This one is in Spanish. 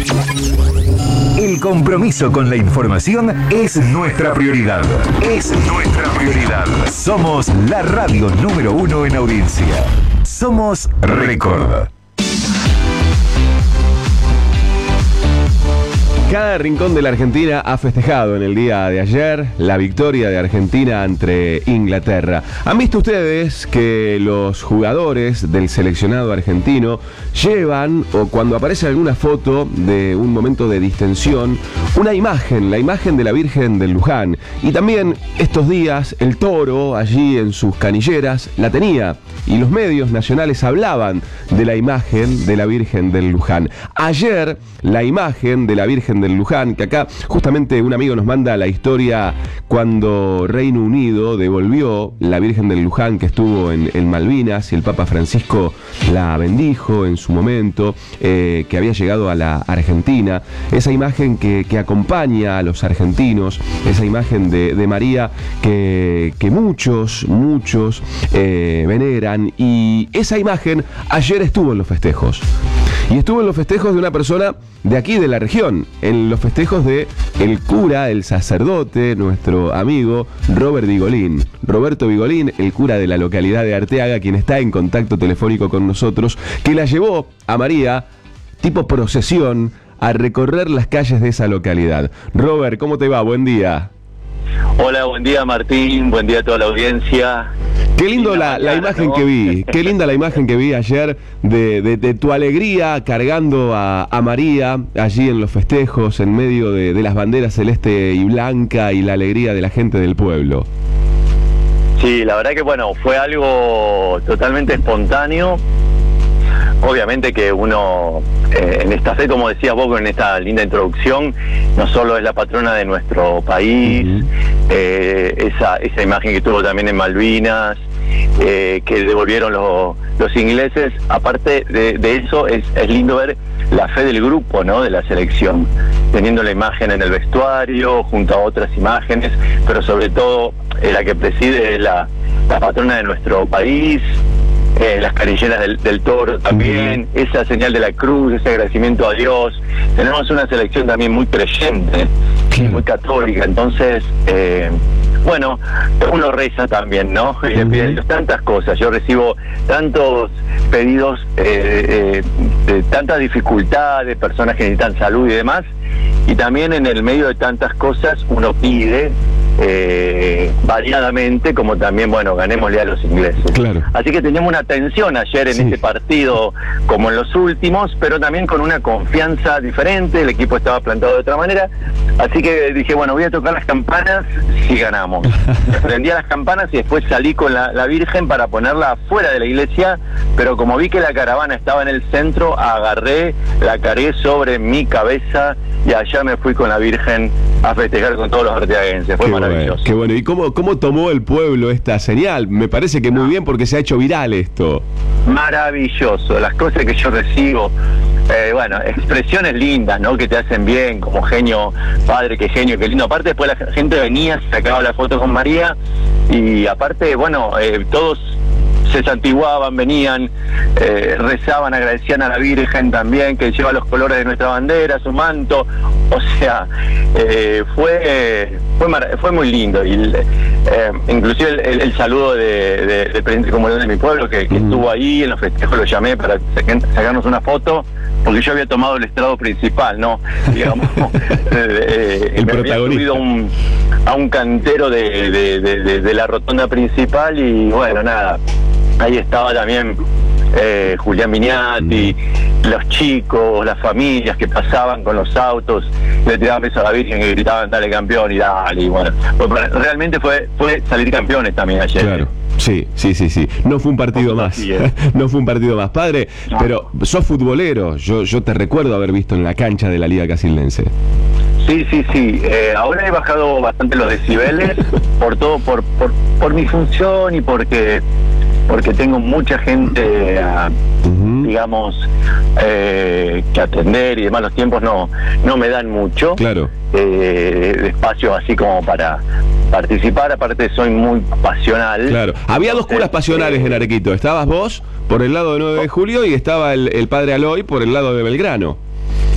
El compromiso con la información es nuestra prioridad. Es nuestra prioridad. Somos la radio número 1 en audiencia. Somos Record. Cada rincón de la Argentina ha festejado en el día de ayer la victoria de Argentina ante Inglaterra. ¿Han visto ustedes que los jugadores del seleccionado argentino llevan, o cuando aparece alguna foto de un momento de distensión, una imagen, la imagen de la Virgen del Luján? Y también estos días el Toro allí en sus canilleras la tenía, y los medios nacionales hablaban de la imagen de la Virgen del Luján. Ayer la imagen de la Virgen del Luján, que acá justamente un amigo nos manda la historia cuando Reino Unido devolvió la Virgen del Luján que estuvo en Malvinas, y el Papa Francisco la bendijo en su momento, que había llegado a la Argentina. Esa imagen que acompaña a los argentinos, esa imagen de María que muchos veneran, y esa imagen ayer estuvo en los festejos. Y estuvo en los festejos de una persona de aquí, de la región, en los festejos de el cura, el sacerdote, nuestro amigo Roberto Vigolín, el cura de la localidad de Arteaga, quien está en contacto telefónico con nosotros, que la llevó a María, tipo procesión, a recorrer las calles de esa localidad. Robert, ¿cómo te va? Buen día. Hola, buen día Martín, buen día a toda la audiencia. Qué lindo la imagen, ¿no?, que vi, qué linda la imagen que vi ayer de tu alegría cargando a María allí en los festejos, en medio de las banderas celeste y blanca, y la alegría de la gente del pueblo. Sí, la verdad que bueno, fue algo totalmente espontáneo. Obviamente que uno, en esta fe, como decías vos en esta linda introducción, no solo es la patrona de nuestro país, esa imagen que tuvo también en Malvinas, que devolvieron los ingleses. Aparte de eso, es lindo ver la fe del grupo, ¿no?, de la selección, teniendo la imagen en el vestuario, junto a otras imágenes, pero sobre todo la que preside es la patrona de nuestro país. Las canilleras del Toro también, esa señal de la cruz, ese agradecimiento a Dios. Tenemos una selección también muy creyente, muy católica, entonces, bueno, uno reza también, ¿no? Y le pide a Dios tantas cosas. Yo recibo tantos pedidos de tantas dificultades, personas que necesitan salud y demás, y también en el medio de tantas cosas uno pide variadamente, como también, bueno, ganémosle a los ingleses. Claro. Así que teníamos una tensión ayer en este partido, como en los últimos, pero también con una confianza diferente. El equipo estaba plantado de otra manera, así que dije, bueno, voy a tocar las campanas si ganamos. Prendí a las campanas y después salí con la Virgen para ponerla afuera de la iglesia, pero como vi que la caravana estaba en el centro, agarré, la cargué sobre mi cabeza y allá me fui con la Virgen a festejar con todos los arteaguenses. Fue maravilloso. Qué bueno. ¿Y cómo tomó el pueblo esta señal? Me parece que muy bien, porque se ha hecho viral esto. Maravilloso. Las cosas que yo recibo, bueno, expresiones lindas, ¿no?, que te hacen bien, como genio, padre, qué genio, qué lindo. Aparte, después la gente venía, se sacaba la foto con María, y aparte, bueno, todos se santiguaban, venían, rezaban, agradecían a la Virgen también, que lleva los colores de nuestra bandera, su manto. O sea, fue muy lindo. Y inclusive el saludo del presidente comunal de mi pueblo, que estuvo ahí en los festejos, lo llamé para sacarnos una foto, porque yo había tomado el estrado principal, ¿no? Digamos, el protagonista. Había subido a un cantero de la rotonda principal, y bueno, nada, ahí estaba también Julián Miniati, los chicos, las familias que pasaban con los autos, le tiraban besos a la Virgen y gritaban, dale campeón, y dale, y bueno, realmente fue salir campeones también ayer. Claro. Sí. No fue un partido más. No fue un partido más. Padre, no. Pero sos futbolero. Yo te recuerdo haber visto en la cancha de la Liga Casildense. Sí. Ahora he bajado bastante los decibeles por mi función, y porque tengo mucha gente, digamos, que atender y demás. Los tiempos no me dan mucho. Claro. De espacio así como para participar. Aparte, soy muy pasional. Claro. Había dos curas pasionales en Arequito. Estabas vos por el lado de 9 de julio y estaba el padre Aloy por el lado de Belgrano.